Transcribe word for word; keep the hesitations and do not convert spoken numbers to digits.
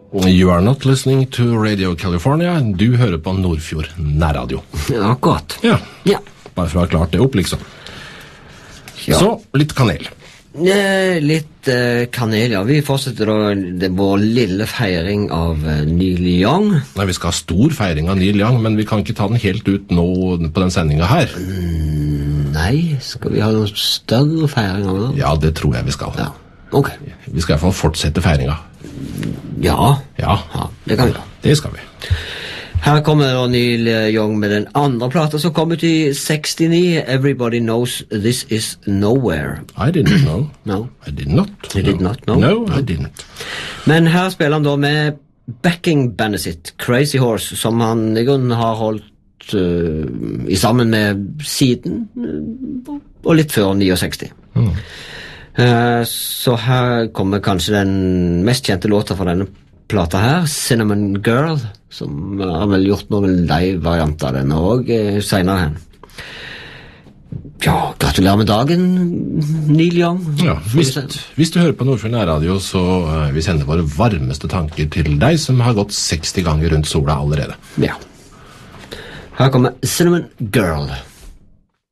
You are not listening to Radio California. Du hører på Nordfjord Nærradio. Ja, godt. Ja, Ja. bare for å ha klart det opp, liksom. Ja. Så, litt kanel. Eh, Litt eh, kanel, ja. Vi fortsetter da det vår lille feiring av eh, Neil Young. Nei, vi skal ha stor feiring av Neil Young, men vi kan ikke ta den helt ut nå på den sendingen her. Mm, nei, skal vi ha noen større feiring av det? Ja, det tror jeg vi skal. Ja, ok. Vi skal i hvert fall fortsette feiringen. Ja, Ja, ja, det kan vi da. det skal vi. Her kommer da Neil Young med den andre plata som kom ut i sekstini. Everybody knows this is nowhere. I didn't know. No. I did not. You did not know? No, I didn't. Men her spiller han da med backing bandet sitt, Crazy Horse, som han i grunnen har holdt uh, i sammen med siden, uh, og litt før sekstini. Mm. Uh, så her kommer kanskje den mest kjente låta fra denne plata her, Cinnamon Girl, som har vel gjort noen live-varianter av denne også uh, senere hen. Ja, gratulerer med dagen, Neil Young. Ja, hvis, hvis du hører på Nordfjord Nærradio, så uh, vi sender våre varmeste tanker til deg som har gått seksti ganger rundt sola allerede. Ja. Her kommer Cinnamon Girl.